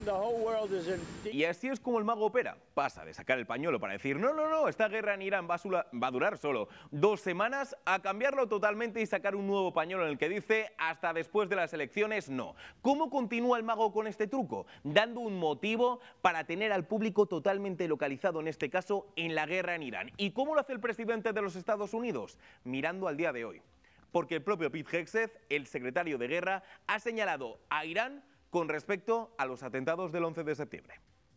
Y así es como el mago opera. Pasa de sacar el pañuelo para decir no, esta guerra en Irán va a durar solo 2 semanas, a cambiarlo totalmente y sacar un nuevo pañuelo en el que dice hasta después de las elecciones no. ¿Cómo continúa el mago con este truco? Dando un motivo para tener al público totalmente localizado, en este caso, en la guerra en Irán. ¿Y cómo lo hace el presidente de los Estados Unidos? Mirando al día de hoy. Porque el propio Pete Hegseth, el secretario de Guerra, ha señalado a Irán con respecto a los atentados del 11 de septiembre.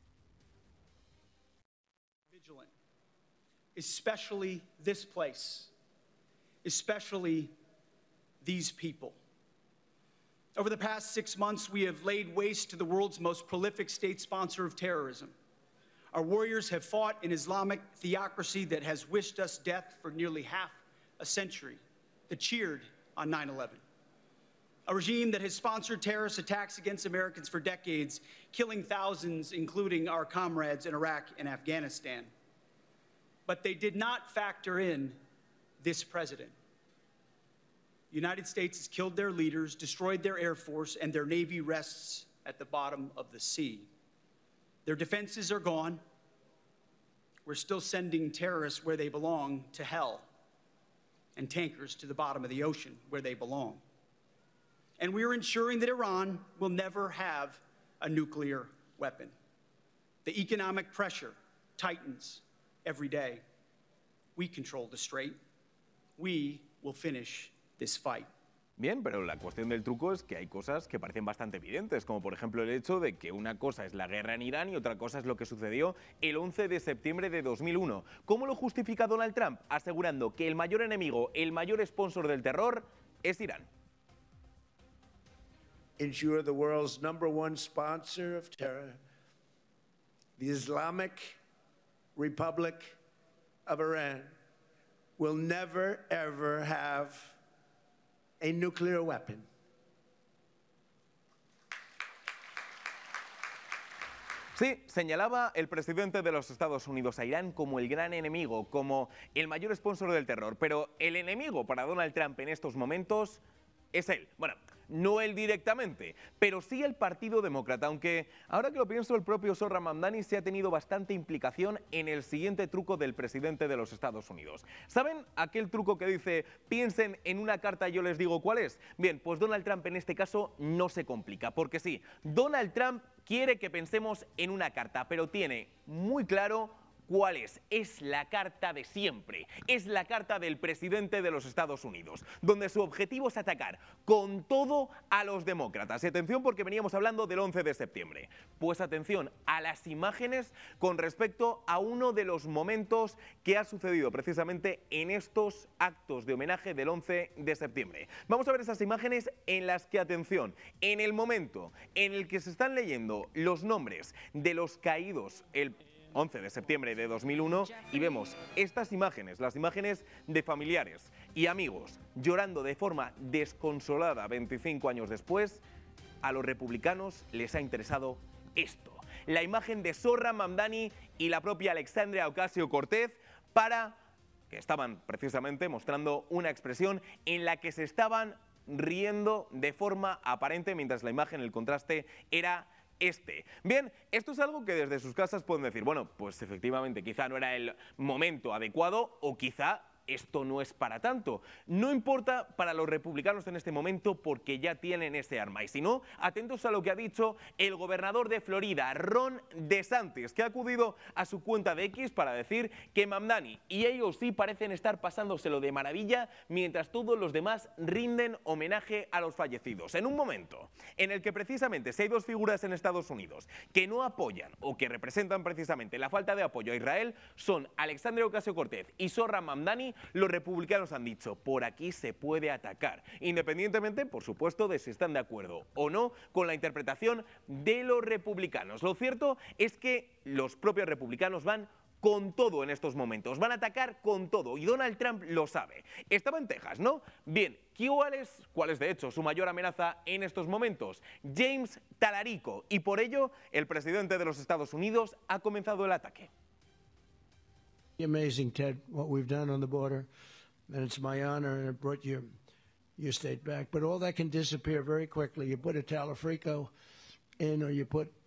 Especially this place, especially these people. Over the past 6 months, we have laid waste to the world's most prolific state sponsor of terrorism. Our warriors have fought an Islamic theocracy that has wished us death for nearly half a century, that cheered on 9/11. A regime that has sponsored terrorist attacks against Americans for decades, killing thousands, including our comrades in Iraq and Afghanistan. But they did not factor in this president. The United States has killed their leaders, destroyed their Air Force, and their Navy rests at the bottom of the sea. Their defenses are gone. We're still sending terrorists where they belong, to hell, and tankers to the bottom of the ocean where they belong. And we are ensuring that Iran will never have a nuclear weapon. The economic pressure tightens every day. We control the strait. We will finish this fight. Bien, pero la cuestión del truco es que hay cosas que parecen bastante evidentes, como por ejemplo el hecho de que una cosa es la guerra en Irán y otra cosa es lo que sucedió el 11 de septiembre de 2001. ¿Cómo lo justifica Donald Trump? Asegurando que el mayor enemigo, el mayor sponsor del terror es Irán. Ensure the world's #1 sponsor of terror, the Islamic Republic of Iran, will never, ever have a nuclear weapon. Sí, señalaba el presidente de los Estados Unidos a Irán como el gran enemigo, como el mayor sponsor del terror, pero el enemigo para Donald Trump en estos momentos es él. Bueno, no él directamente, pero sí el Partido Demócrata, aunque ahora que lo pienso, el propio Zohran Mamdani se ha tenido bastante implicación en el siguiente truco del presidente de los Estados Unidos. ¿Saben aquel truco que dice, piensen en una carta y yo les digo cuál es? Bien, pues Donald Trump en este caso no se complica, porque sí, Donald Trump quiere que pensemos en una carta, pero tiene muy claro ¿cuál es? Es la carta de siempre, es la carta del presidente de los Estados Unidos, donde su objetivo es atacar con todo a los demócratas. Y atención, porque veníamos hablando del 11 de septiembre. Pues atención a las imágenes con respecto a uno de los momentos que ha sucedido precisamente en estos actos de homenaje del 11 de septiembre. Vamos a ver esas imágenes en las que, atención, en el momento en el que se están leyendo los nombres de los caídos el 11 de septiembre de 2001 y vemos estas imágenes, las imágenes de familiares y amigos llorando de forma desconsolada 25 años después, a los republicanos les ha interesado esto. La imagen de Zohran Mamdani y la propia Alexandria Ocasio-Cortez que estaban precisamente mostrando una expresión en la que se estaban riendo de forma aparente, mientras la imagen, el contraste era Bien, esto es algo que desde sus casas pueden decir, bueno, pues efectivamente quizá no era el momento adecuado o quizá esto no es para tanto. No importa para los republicanos en este momento porque ya tienen ese arma. Y si no, atentos a lo que ha dicho el gobernador de Florida, Ron DeSantis, que ha acudido a su cuenta de X para decir que Mamdani y AOC parecen estar pasándoselo de maravilla mientras todos los demás rinden homenaje a los fallecidos. En un momento en el que precisamente si hay dos figuras en Estados Unidos que no apoyan o que representan precisamente la falta de apoyo a Israel, son Alexandria Ocasio-Cortez y Zohran Mamdani, los republicanos han dicho, por aquí se puede atacar, independientemente, por supuesto, de si están de acuerdo o no con la interpretación de los republicanos. Lo cierto es que los propios republicanos van con todo en estos momentos, van a atacar con todo y Donald Trump lo sabe. Estaba en Texas, ¿no? Bien, ¿cuál es de hecho su mayor amenaza en estos momentos? James Talarico, y por ello el presidente de los Estados Unidos ha comenzado el ataque. Amazing, Ted, what we've done on the border, and it's my honor, and it brought your state back. But all that can disappear very quickly. You put a Talarico in, or you put